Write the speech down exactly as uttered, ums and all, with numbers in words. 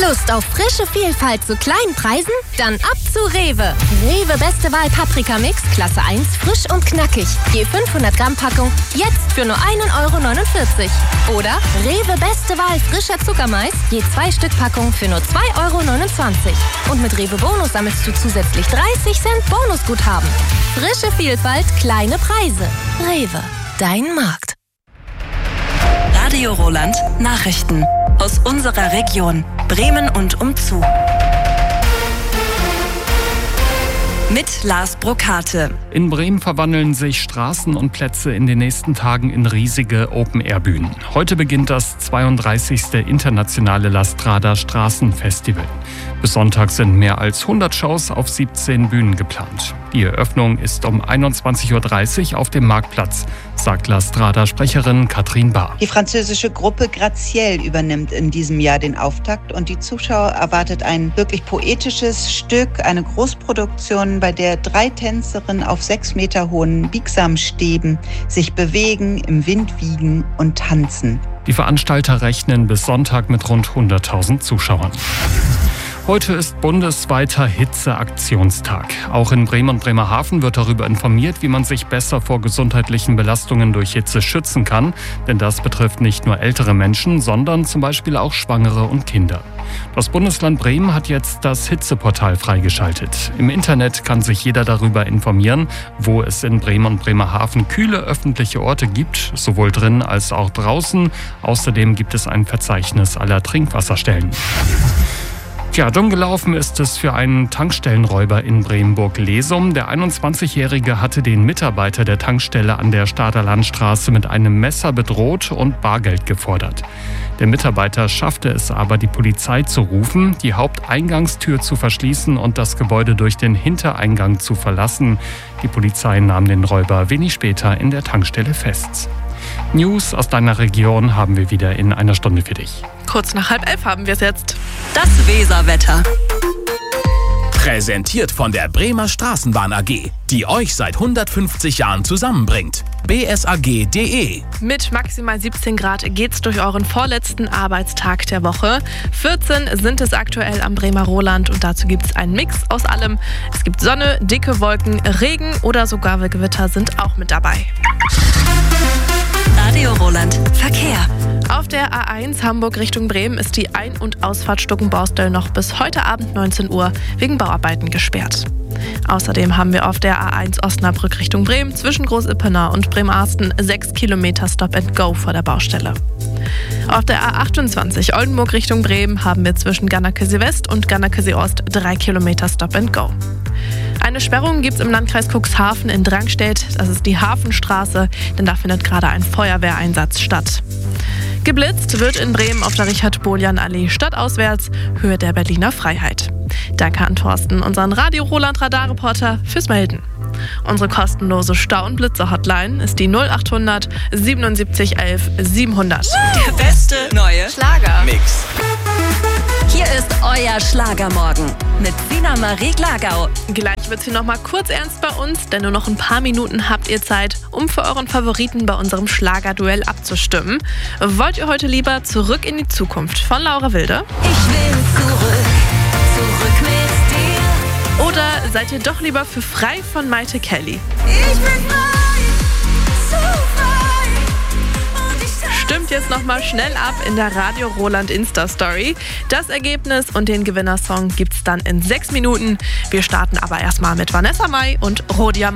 Lust auf frische Vielfalt zu kleinen Preisen? Dann ab zu Rewe. Rewe Beste Wahl Paprika Mix, Klasse eins, frisch und knackig. Je fünfhundert Gramm Packung, jetzt für nur ein Euro neunundvierzig. Oder Rewe Beste Wahl frischer Zuckermais, je zwei Stück Packung für nur zwei Euro neunundzwanzig. Und mit Rewe Bonus sammelst du zusätzlich dreißig Cent Bonusguthaben. Frische Vielfalt, kleine Preise. Rewe, dein Markt. Radio Roland Nachrichten aus unserer Region, Bremen und umzu. Mit Lars Brokate. In Bremen verwandeln sich Straßen und Plätze in den nächsten Tagen in riesige Open-Air-Bühnen. Heute beginnt das zweiunddreißigste internationale La Strada Straßenfestival. Bis Sonntag sind mehr als hundert Shows auf siebzehn Bühnen geplant. Die Eröffnung ist um einundzwanzig Uhr dreißig auf dem Marktplatz, sagt La Strada-Sprecherin Katrin Bahr. Die französische Gruppe Graziel übernimmt in diesem Jahr den Auftakt und die Zuschauer erwartet ein wirklich poetisches Stück, eine Großproduktion, bei der drei Tänzerinnen auf sechs Meter hohen Biegsamstäben sich bewegen, im Wind wiegen und tanzen. Die Veranstalter rechnen bis Sonntag mit rund hunderttausend Zuschauern. Heute ist bundesweiter Hitzeaktionstag. Auch in Bremen und Bremerhaven wird darüber informiert, wie man sich besser vor gesundheitlichen Belastungen durch Hitze schützen kann. Denn das betrifft nicht nur ältere Menschen, sondern zum Beispiel auch Schwangere und Kinder. Das Bundesland Bremen hat jetzt das Hitzeportal freigeschaltet. Im Internet kann sich jeder darüber informieren, wo es in Bremen und Bremerhaven kühle öffentliche Orte gibt, sowohl drin als auch draußen. Außerdem gibt es ein Verzeichnis aller Trinkwasserstellen. Ja, dumm gelaufen ist es für einen Tankstellenräuber in Bremenburg-Lesum. Der einundzwanzigjährige hatte den Mitarbeiter der Tankstelle an der Stader Landstraße mit einem Messer bedroht und Bargeld gefordert. Der Mitarbeiter schaffte es aber, die Polizei zu rufen, die Haupteingangstür zu verschließen und das Gebäude durch den Hintereingang zu verlassen. Die Polizei nahm den Räuber wenig später in der Tankstelle fest. News aus deiner Region haben wir wieder in einer Stunde für dich. Kurz nach halb elf haben wir es jetzt. Das Weserwetter. Präsentiert von der Bremer Straßenbahn A G, die euch seit hundertfünfzig Jahren zusammenbringt. b s a g punkt d e. Mit maximal siebzehn Grad geht's durch euren vorletzten Arbeitstag der Woche. vierzehn sind es aktuell am Bremer Roland und dazu gibt es einen Mix aus allem. Es gibt Sonne, dicke Wolken, Regen oder sogar Gewitter sind auch mit dabei. Radio Roland Verkehr. Auf der A eins Hamburg Richtung Bremen ist die Ein- und Ausfahrt Stuckenbaustel noch bis heute Abend neunzehn Uhr wegen Bauarbeiten gesperrt. Außerdem haben wir auf der A eins Osnabrück Richtung Bremen zwischen Groß-Ippenau und Bremerhaven sechs Kilometer Stop and Go vor der Baustelle. Auf der A achtundzwanzig Oldenburg Richtung Bremen haben wir zwischen Gannakesee West und Gannakesee Ost drei Kilometer Stop and Go. Eine Sperrung gibt es im Landkreis Cuxhaven in Drangstedt. Das ist die Hafenstraße, denn da findet gerade ein Feuerwehreinsatz statt. Geblitzt wird in Bremen auf der Richard-Bolian-Allee stadtauswärts, Höhe der Berliner Freiheit. Danke an Thorsten, unseren Radio-Roland-Radarreporter, fürs Melden. Unsere kostenlose Stau- und Blitzer-Hotline ist die null achthundert siebenundsiebzig elf siebenhundert. Der beste neue Schlager-Mix. Hier ist euer Schlagermorgen mit Sina Marie Glagau. Gleich wird es hier noch mal kurz ernst bei uns, denn nur noch ein paar Minuten habt ihr Zeit, um für euren Favoriten bei unserem Schlagerduell abzustimmen. Wollt ihr heute lieber Zurück in die Zukunft von Laura Wilde? Ich will zurück, zurück mit dir. Oder seid ihr doch lieber für Frei von Maite Kelly? Ich bin frei, so frei. Stimmt jetzt nochmal schnell ab in der Radio Roland Insta-Story. Das Ergebnis und den Gewinnersong gibt's dann in sechs Minuten. Wir starten aber erstmal mit Vanessa Mai und Rhodiamant.